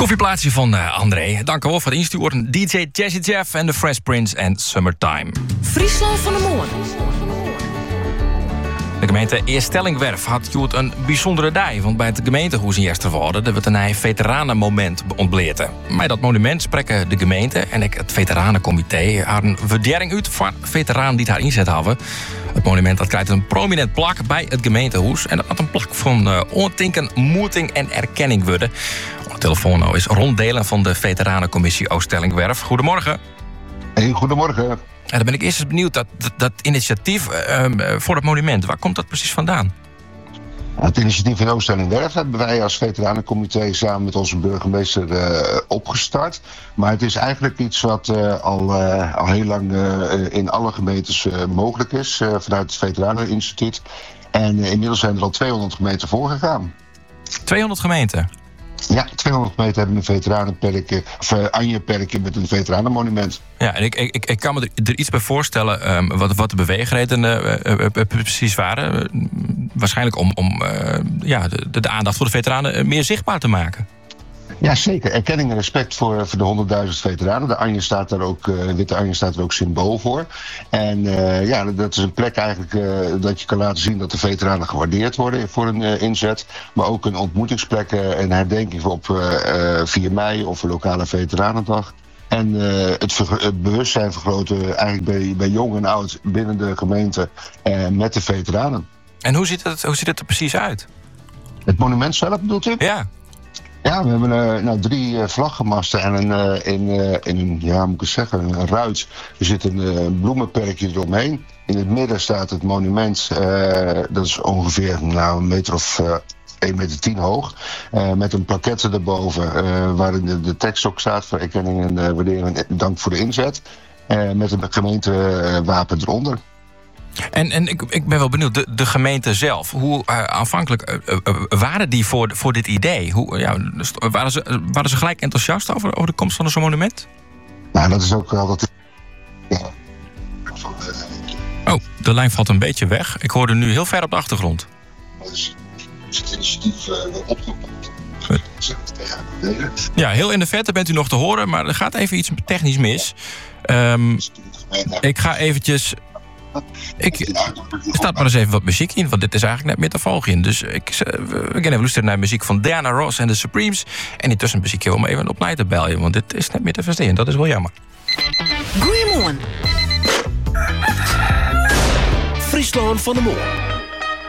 Koffieplaatsje van André. Dank u wel voor het insturen. DJ Jazzy Jeff en The Fresh Prince en Summertime. Friesland van de Moor. De gemeente Eerstellingwerf had Joet een bijzondere dag. Want bij het gemeentehuis in Jesterwoude werd een veteranenmoment ontbleten. Met dat monument spreken de gemeente en het veteranencomité haar een waardering uit voor veteranen die het haar inzet hadden. Het monument dat krijgt een prominent plak bij het gemeentehuis. En dat had een plak van ontinken, moeting en erkenning worden. Op de telefoon nou is Ron Delen van de Veteranencommissie Oostellingwerf. Goedemorgen. Hey, goedemorgen. En dan ben ik eerst eens benieuwd, dat initiatief voor het monument, waar komt dat precies vandaan? Het initiatief in Oostellingwerf hebben wij als veteranencomité samen met onze burgemeester opgestart. Maar het is eigenlijk iets wat al heel lang in alle gemeentes mogelijk is vanuit het Veteraneninstituut. En inmiddels zijn er al 200 gemeenten voorgegaan. 200 gemeenten? Ja, 200 gemeenten hebben een veteranenperkje, of Anje-perkje met een veteranenmonument. Ja, en ik kan me er iets bij voorstellen wat de beweegredenen precies waren. Waarschijnlijk om de aandacht voor de veteranen meer zichtbaar te maken. Ja, zeker. Erkenning en respect voor de 100.000 veteranen. De Anje staat daar ook, witte Anje staat er ook symbool voor. En dat is een plek eigenlijk dat je kan laten zien dat de veteranen gewaardeerd worden voor hun inzet. Maar ook een ontmoetingsplek en herdenking op 4 mei of een lokale veteranendag. En het bewustzijn vergroten eigenlijk bij jong en oud binnen de gemeente met de veteranen. En hoe ziet het er precies uit? Het monument zelf bedoelt u? Ja. Ja, we hebben 3 vlaggenmasten en een ruit. Er zit een bloemenperkje eromheen. In het midden staat het monument, dat is ongeveer een meter of 1,10 meter hoog. Met een plaquette erboven, waarin de tekst ook staat voor erkenning en waardering en dank voor de inzet. Met een gemeentewapen eronder. En ik ben wel benieuwd, de gemeente zelf, hoe aanvankelijk waren die voor dit idee? Waren ze gelijk enthousiast over de komst van zo'n monument? Nou, dat is ook altijd... Ja. Oh, de lijn valt een beetje weg. Ik hoorde nu heel ver op de achtergrond. Dus het initiatief opgepakt. Ja, heel in de verte bent u nog te horen, maar er gaat even iets technisch mis. Ik ga eventjes... Start maar eens even wat muziek in, want dit is eigenlijk net Metavolgien. Dus we gaan even luisteren naar muziek van Diana Ross en de Supremes. En intussen muziekje om even opnieuw te bellen, want dit is net meer te verstaan. Dat is wel jammer. Goedemorgen. Friesland van de Moor.